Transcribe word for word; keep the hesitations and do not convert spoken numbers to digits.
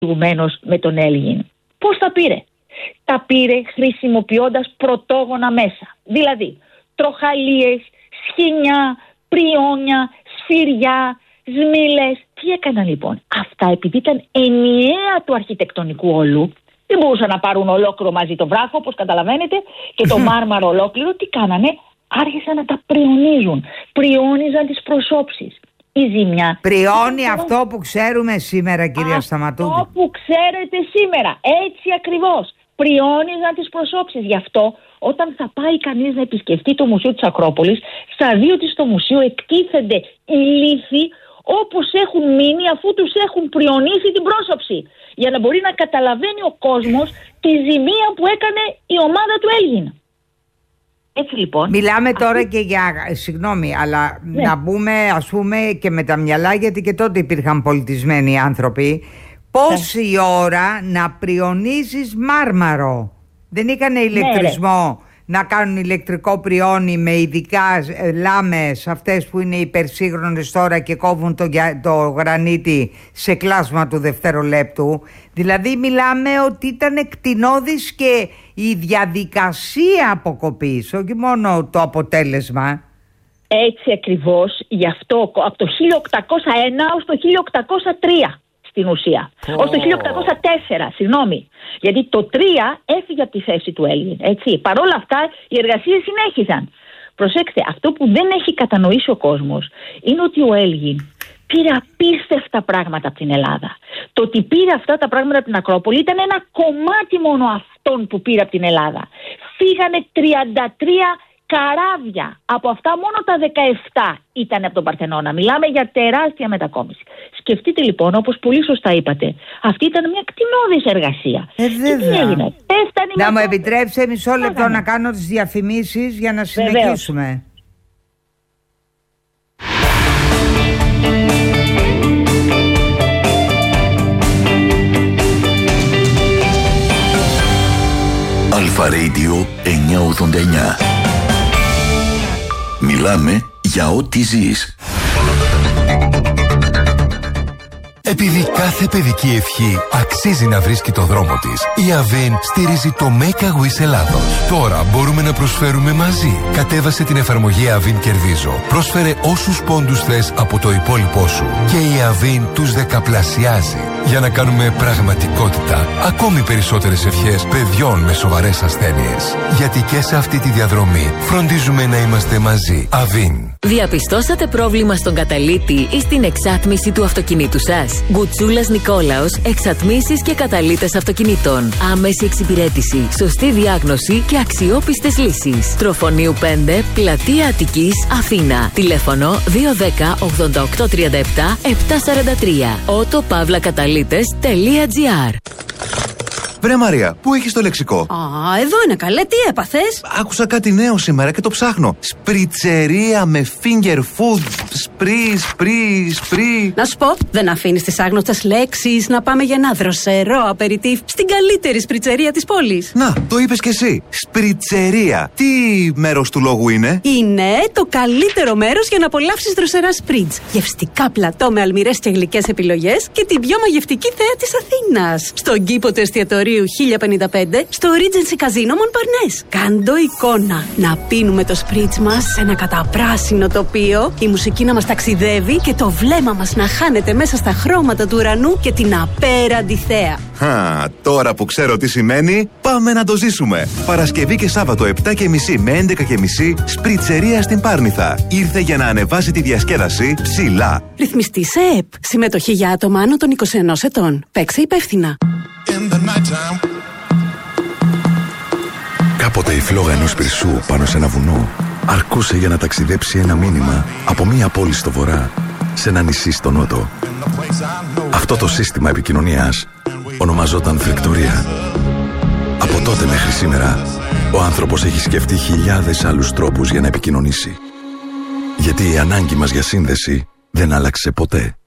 προηγουμένως με τον Έλγιν. Πώς τα πήρε? Τα πήρε χρησιμοποιώντας πρωτόγωνα μέσα. Δηλαδή τροχαλίες, σχοινιά, πριόνια, σφυριά, σμήλες. Τι έκαναν λοιπόν? Αυτά επειδή ήταν ενιαία του αρχιτεκτονικού όλου, δεν μπορούσαν να πάρουν ολόκληρο μαζί το βράχο, όπως καταλαβαίνετε, και το μάρμαρο ολόκληρο. Τι κάνανε? Άρχισαν να τα πριονίζουν. Πριόνιζαν τις προσώψεις. Η ζημιά. Πριώνει αυτό που ξέρουμε σήμερα, κυρία αυτό Σταματούδη. Αυτό που ξέρετε σήμερα. Έτσι ακριβώς. Πριόνιζαν τις προσώψεις. Γι' αυτό όταν θα πάει κανείς να επισκεφτεί το Μουσείο της Ακρόπολης, θα δει ότι στο μουσείο εκτίθενται οι λίθοι όπως έχουν μείνει αφού τους έχουν πριονίσει την πρόσωψη. Για να μπορεί να καταλαβαίνει ο κόσμος τη ζημία που έκανε η ομάδα του Έλγιν. Έτσι λοιπόν. Μιλάμε τώρα αυτή... και για, συγγνώμη, αλλά ναι. να μπούμε ας πούμε και με τα μυαλά, γιατί και τότε υπήρχαν πολιτισμένοι άνθρωποι. Πόση ναι. ώρα να πριονίζεις μάρμαρο? Δεν είχαν ηλεκτρισμό ναι, να κάνουν ηλεκτρικό πριόνι με ειδικά λάμες, αυτές που είναι υπερσύγχρονες τώρα και κόβουν το, το γρανίτι σε κλάσμα του δευτερολέπτου. Δηλαδή μιλάμε ότι ήταν εκτινώδης και η διαδικασία αποκοπής, όχι μόνο το αποτέλεσμα. Έτσι ακριβώς. Γι' αυτό από το χίλια οκτακόσια ένα ως το χίλια οκτακόσια τρία στην ουσία. Oh. Ως το χίλια οκτακόσια τέσσερα, συγγνώμη. Γιατί το τρία έφυγε από τη θέση του Έλγιν. Έτσι. Παρ' όλα αυτά οι εργασίες συνέχιζαν. Προσέξτε, αυτό που δεν έχει κατανοήσει ο κόσμος είναι ότι ο Έλγιν πήρε απίστευτα πράγματα από την Ελλάδα. Το ότι πήρε αυτά τα πράγματα από την Ακρόπολη ήταν ένα κομμάτι μόνο αυτών που πήρε από την Ελλάδα. Φύγανε τριάντα τρία καράβια. Από αυτά μόνο τα δεκαεπτά ήταν από τον Παρθενώνα. Μιλάμε για τεράστια μετακόμιση. Σκεφτείτε λοιπόν, όπως πολύ σωστά είπατε, αυτή ήταν μια κτηνώδης εργασία. Ε, και τι έγινε? Πέφτανε να μου επιτρέψετε μισό λεπτό να κάνω τις διαφημίσεις για να συνεχίσουμε. Αλφα Radio εννιακόσια ογδόντα εννιά. Μιλάμε για ό,τι ζεις. Επειδή κάθε παιδική ευχή αξίζει να βρίσκει το δρόμο της, η Avin στηρίζει το Make a Wish Ελλάδος. Τώρα μπορούμε να προσφέρουμε μαζί. Κατέβασε την εφαρμογή Avin Κερδίζω. Πρόσφερε όσους πόντους θες από το υπόλοιπό σου και η Avin τους δεκαπλασιάζει για να κάνουμε πραγματικότητα ακόμη περισσότερες ευχές παιδιών με σοβαρές ασθένειες. Γιατί και σε αυτή τη διαδρομή φροντίζουμε να είμαστε μαζί. Avin. Διαπιστώσατε πρόβλημα στον καταλύτη ή στην εξάτμιση του αυτοκινήτου σας? Γκουτσούλας Νικόλαος, εξατμίσεις και καταλύτες αυτοκινήτων. Άμεση εξυπηρέτηση, σωστή διάγνωση και αξιόπιστες λύσεις. Τροφονίου πέντε, Πλατεία Αττικής, Αθήνα. Τηλέφωνο δύο ένα μηδέν ογδόντα οκτώ τριάντα επτά επτακόσια σαράντα τρία. ότο παύλα καταλύτες τελεία τζι άρ. Βρε Μαρία, πού έχεις το λεξικό? Α, εδώ είναι καλέ, τι έπαθες? Άκουσα κάτι νέο σήμερα και το ψάχνω. Σπριτσερία με finger food. Σπρι, σπρι, σπρι. Να σου πω, δεν αφήνεις τις άγνωστες λέξεις να πάμε για ένα δροσερό απεριτίφ στην καλύτερη σπριτσερία της πόλης. Να, το είπες κι εσύ. Σπριτσερία. Τι μέρος του λόγου είναι? Είναι το καλύτερο μέρος για να απολαύσεις δροσερά σπριτζ. Γευστικά πλατό με αλμυρές και γλυκές επιλογές και την πιο μαγευτική θέα της Αθήνας. Στον κήπο του εστιατορίου χίλια πενήντα πέντε στο Regency Casino Montparnasse. Κάντο εικόνα. Να πίνουμε το σπριτζ μας σε ένα καταπράσινο τοπίο, η μουσική να μας ταξιδεύει και το βλέμμα μας να χάνεται μέσα στα χρώματα του ουρανού και την απέραντη θέα. Χα, τώρα που ξέρω τι σημαίνει, πάμε να το ζήσουμε. Παρασκευή και Σάββατο επτά και μισή με έντεκα και μισή, σπριτσερία στην Πάρνηθα. Ήρθε για να ανεβάσει τη διασκέδαση ψηλά. Ρυθμιστή σε ΕΕΠ. Συμμετοχή για άτομα άνω των είκοσι ενός ετών. Παίξε υπεύθυνα. Κάποτε η φλόγα ενός πυρσού πάνω σε ένα βουνό αρκούσε για να ταξιδέψει ένα μήνυμα από μία πόλη στο βορρά σε ένα νησί στο νότο. Αυτό το σύστημα επικοινωνίας ονομαζόταν φρεκτορία. Από τότε μέχρι σήμερα ο άνθρωπος έχει σκεφτεί χιλιάδες άλλους τρόπους για να επικοινωνήσει. Γιατί η ανάγκη μας για σύνδεση δεν άλλαξε ποτέ.